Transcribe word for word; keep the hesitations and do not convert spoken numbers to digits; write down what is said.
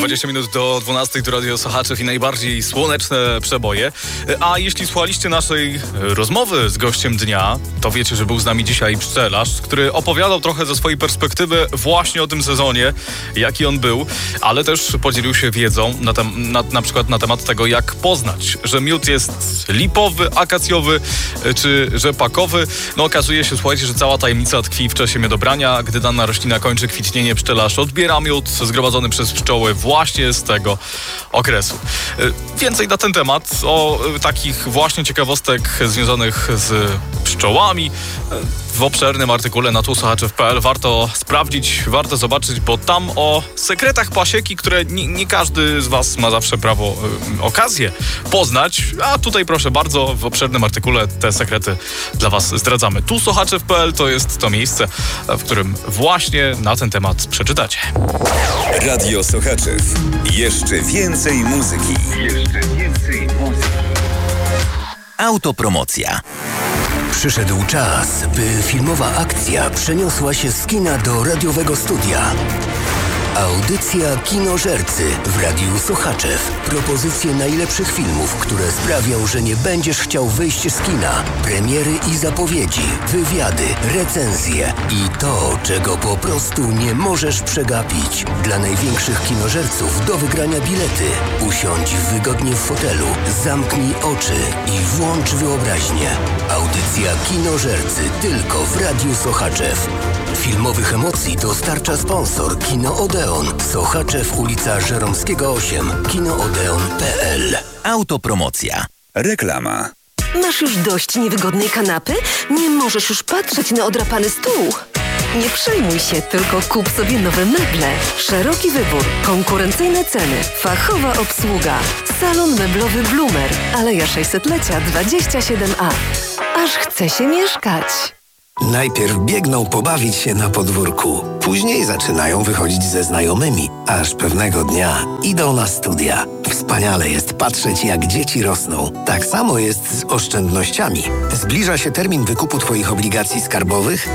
dwadzieścia minut do dwunastej to Radio Sochaczew i najbardziej słoneczne przeboje. A jeśli słuchaliście naszej rozmowy z gościem dnia, to wiecie, że był z nami dzisiaj pszczelarz, który opowiadał trochę ze swojej perspektywy właśnie o tym sezonie, jaki on był, ale też podzielił się wiedzą na, tem- na, na przykład na temat tego, jak poznać, że miód jest lipowy, akacjowy czy rzepakowy. No okazuje się, słuchajcie, że cała tajemnica tkwi w czasie miodobrania. Gdy dana roślina kończy kwitnienie, pszczelarz odbiera miód zgromadzony przez pszczoły właśnie z tego okresu. Więcej na ten temat, o takich właśnie ciekawostek związanych z pszczołami w obszernym artykule na tu sochaczew kropka p l. Warto sprawdzić, warto zobaczyć, bo tam o sekretach pasieki, które nie, nie każdy z was ma zawsze prawo, y, okazję poznać, a tutaj proszę bardzo, w obszernym artykule te sekrety dla was zdradzamy. tu sochaczew kropka p l to jest to miejsce, w którym właśnie na ten temat przeczytacie. Radio Sochaczew. Jeszcze więcej muzyki. Jeszcze więcej muzyki. Autopromocja. Przyszedł czas, by filmowa akcja przeniosła się z kina do radiowego studia. Audycja Kinożercy w Radiu Sochaczew. Propozycje najlepszych filmów, które sprawią, że nie będziesz chciał wyjść z kina. Premiery i zapowiedzi, wywiady, recenzje i to, czego po prostu nie możesz przegapić. Dla największych kinożerców do wygrania bilety. Usiądź wygodnie w fotelu, zamknij oczy i włącz wyobraźnię. Audycja Kinożercy tylko w Radiu Sochaczew. Filmowych emocji dostarcza sponsor Kino Odeon. Sochaczew, ulica Żeromskiego osiem. kinoodeon kropka p l. Autopromocja. Reklama. Masz już dość niewygodnej kanapy? Nie możesz już patrzeć na odrapany stół? Nie przejmuj się, tylko kup sobie nowe meble. Szeroki wybór, konkurencyjne ceny, fachowa obsługa. Salon meblowy Bloomer, Aleja sześćsetlecia dwadzieścia siedem a. Aż chce się mieszkać. Najpierw biegną pobawić się na podwórku, później zaczynają wychodzić ze znajomymi, aż pewnego dnia idą na studia. Wspaniale jest patrzeć, jak dzieci rosną. Tak samo jest z oszczędnościami. Zbliża się termin wykupu Twoich obligacji skarbowych